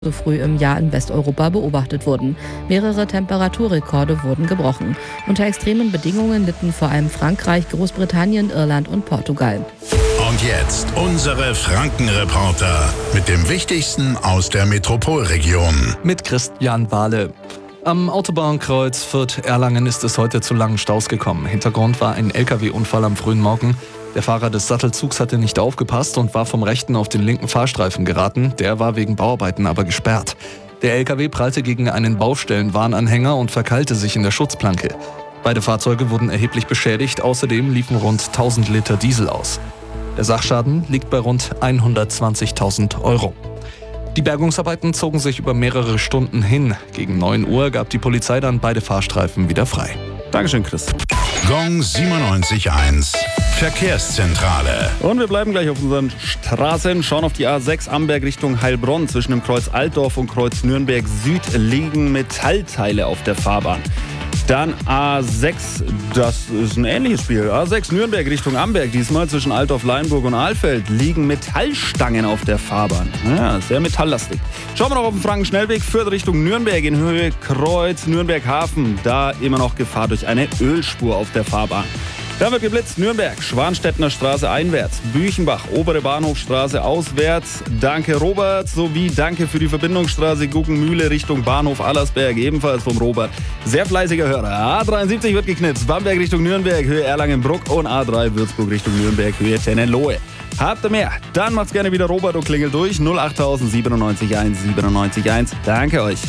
so früh im Jahr in Westeuropa beobachtet wurden. Mehrere Temperaturrekorde wurden gebrochen. Unter extremen Bedingungen litten vor allem Frankreich, Großbritannien, Irland und Portugal. Und jetzt unsere Frankenreporter mit dem Wichtigsten aus der Metropolregion. Mit Christian Wahle. Am Autobahnkreuz Fürth-Erlangen ist es heute zu langen Staus gekommen. Hintergrund war ein LKW-Unfall am frühen Morgen. Der Fahrer des Sattelzugs hatte nicht aufgepasst und war vom rechten auf den linken Fahrstreifen geraten. Der war wegen Bauarbeiten aber gesperrt. Der LKW prallte gegen einen Baustellenwarnanhänger und verkeilte sich in der Schutzplanke. Beide Fahrzeuge wurden erheblich beschädigt. Außerdem liefen rund 1000 Liter Diesel aus. Der Sachschaden liegt bei rund 120.000 €. Die Bergungsarbeiten zogen sich über mehrere Stunden hin. Gegen 9 Uhr gab die Polizei dann beide Fahrstreifen wieder frei. Dankeschön, Chris. Gong 97.1 Verkehrszentrale. Und wir bleiben gleich auf unseren Straßen, schauen auf die A6 Amberg Richtung Heilbronn. Zwischen dem Kreuz Altdorf und Kreuz Nürnberg Süd liegen Metallteile auf der Fahrbahn. Dann A6, das ist ein ähnliches Spiel. A6 Nürnberg Richtung Amberg, diesmal zwischen Altdorf, Leinburg und Alfeld, liegen Metallstangen auf der Fahrbahn. Ja, sehr metalllastig. Schauen wir noch auf den Frankenschnellweg, Fürth Richtung Nürnberg in Höhe Kreuz Nürnberg Hafen. Da immer noch Gefahr durch eine Ölspur auf der Fahrbahn. Da wird geblitzt, Nürnberg, Schwanstädtner Straße einwärts, Büchenbach, obere Bahnhofstraße auswärts. Danke Robert, sowie danke für die Verbindungsstraße Guggenmühle Richtung Bahnhof Allersberg, ebenfalls vom Robert. Sehr fleißiger Hörer. A73 wird geknipst, Bamberg Richtung Nürnberg, Höhe Erlangenbruck und A3 Würzburg Richtung Nürnberg, Höhe Tennenlohe. Habt ihr mehr? Dann macht's gerne wieder Robert und klingelt durch 08000 97 1. Danke euch.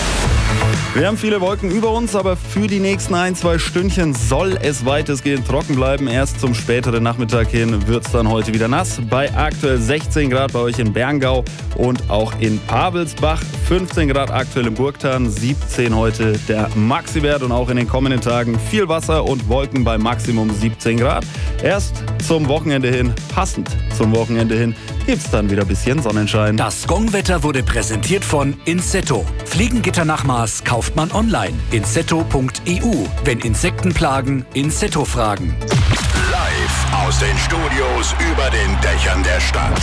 Wir haben viele Wolken über uns, aber für die nächsten 1-2 Stündchen soll es weitestgehend trocken bleiben. Erst zum späteren Nachmittag hin wird es dann heute wieder nass. Bei aktuell 16 Grad bei euch in Berngau und auch in Pabelsbach. 15 Grad aktuell in Burgthann, 17 heute der Maxi-Wert und auch in den kommenden Tagen viel Wasser und Wolken bei Maximum 17 Grad. Erst zum Wochenende hin, passend zum Wochenende hin, gibt's dann wieder ein bisschen Sonnenschein. Das Gongwetter wurde präsentiert von Insetto. Fliegengitternachmaß kauft man online. Insetto.eu. Wenn Insekten plagen, Insetto fragen. Live aus den Studios über den Dächern der Stadt.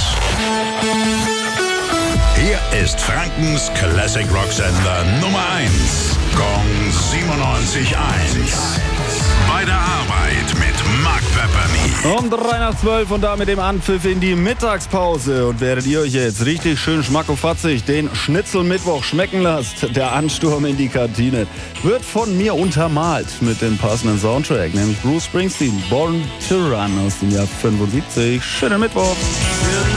Hier ist Frankens Classic Rock Sender Nummer 1. Gong 97.1. Bei der Arbeit mit Mark Pepperny. Um 3:12 und damit dem Anpfiff in die Mittagspause. Und während ihr euch jetzt richtig schön schmackofatzig den Schnitzelmittwoch schmecken lasst, der Ansturm in die Kantine wird von mir untermalt mit dem passenden Soundtrack, nämlich Bruce Springsteen, Born to Run aus dem Jahr 75. Schönen Mittwoch.